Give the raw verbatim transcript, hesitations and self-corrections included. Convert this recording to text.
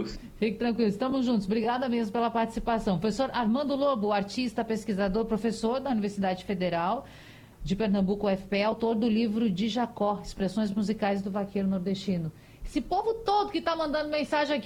juntos. Fique tranquilo, estamos juntos. Obrigada mesmo pela participação. Professor Armando Lobo, artista, pesquisador, professor da Universidade Federal de Pernambuco, U F P, autor do livro de Jacó, Expressões Musicais do Vaqueiro Nordestino. Esse povo todo que está mandando mensagem aqui.